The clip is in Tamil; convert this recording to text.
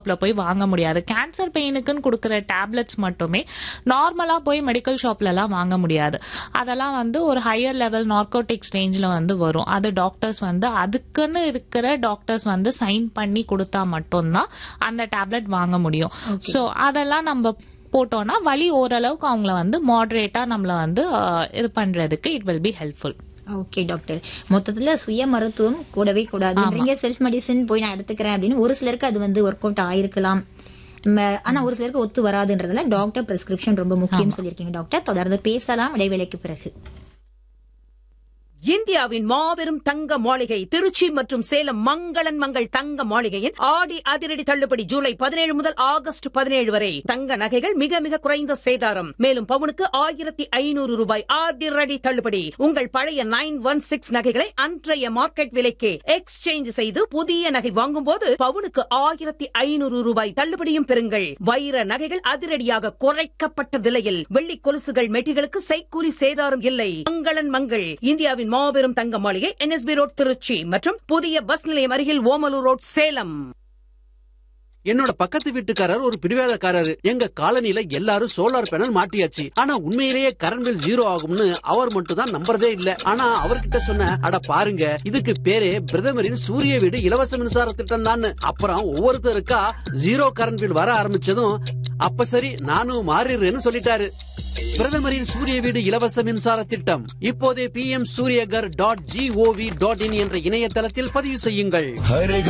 போய் வாங்க முடியாது. கேன்சர் பெயினுக்குன்னு கொடுக்குற டேப்லெட்ஸ் மட்டுமே நார்மலா போய் மெடிக்கல் ஷாப்ல எல்லாம் வாங்க முடியாது. அதெல்லாம் வந்து ஒரு ஹையர் லெவல் நார்கோட்டிக்ஸ் ரேஞ்சில் வந்து வரும். அது டாக்டர்ஸ் வந்து அதுக்குன்னு இருக்கிற டாக்டர்ஸ் வந்து சைன் பண்ணி கொடுத்தா மட்டும்தான் அந்த டேப்லெட் வாங்க முடியும். ஸோ அதெல்லாம் நம்ம போட்டோம்னா வலி ஓரளவுக்கு அவங்கள வந்து மாடரேட்டா நம்மள வந்து இது பண்றதுக்கு it will be helpful. Okay doctor, மொத்தத்துல சுய மருத்துவம் கூடவே கூடாது. செல்ஃப் மெடிசின் போய் நான் எடுத்துக்கிறேன் அப்படின்னு ஒரு சிலருக்கு அது வந்து ஒர்க் அவுட் ஆயிருக்கலாம். ஆனா ஒரு சிலருக்கு ஒத்து வராதுன்றதுல டாக்டர் பிரிஸ்கிரிப்ஷன் ரொம்ப முக்கியம் சொல்லியிருக்கீங்க டாக்டர். தொடர்ந்து பேசலாம் இடைவேளைக்கு பிறகு. இந்தியாவின் மாபெரும் தங்க மாளிகை திருச்சி மற்றும் சேலம் மங்களன் மங்கள் தங்க மாளிகையின் ஆடி அதிரடி தள்ளுபடி ஜூலை 17 முதல் ஆகஸ்ட் 17 வரை. தங்க நகைகள் மிக மிக குறைந்த சேதாரம். மேலும் பவுனுக்கு 1500 ரூபாய் அதிரடி தள்ளுபடி. உங்கள் பழைய 916 நகைகளை அன்றைய மார்க்கெட் விலைக்கு எக்ஸ்சேஞ்ச் செய்து புதிய நகை வாங்கும் போது பவுனுக்கு 1500 ரூபாய் தள்ளுபடியும் பெறுங்கள். வைர நகைகள் அதிரடியாக குறைக்கப்பட்ட விலையில். வெள்ளி கொலுசுகள் மெட்டிகளுக்கு செய்கூலி சேதாரம் இல்லை. மங்களன் மங்கள் இந்தியாவின் மாபெரும் தங்க மாளிகை NSB ரோட் திருச்சி மற்றும் புதிய பஸ் நிலையம் அருகில் ஓமலூர் ரோட் சேலம். என்னோட பக்கத்து வீட்டுக்காரர் ஒரு பிடிவாதக்காரரு. எங்க காலனில எல்லாரும் சோலார் பேனல் மாட்டியாச்சு. ஆனா உண்மையிலேயே கரண்ட் பில் 0 ஆகும்னு அவர் மட்டும் தான் நம்புறதே இல்ல. ஆனா அவர்கிட்ட சொன்ன, அட பாருங்க இதுக்கு பேரே பிரதமரின் சூரிய வீடு இலவச மின்சார திட்டம் தான். அப்புறம் ஒவ்வொருத்தருக்கா 0 கரண்ட் பில் வர ஆரம்பிச்சதும் அப்ப சரி நானும் மாறிடுறேன்னு சொல்லிட்டாரு. பிரதமரின் சூரிய வீடு இலவச மின்சார திட்டம் இப்போதே PM Suryagar.gov.in என்ற இணையதளத்தில் பதிவு செய்யுங்கள்.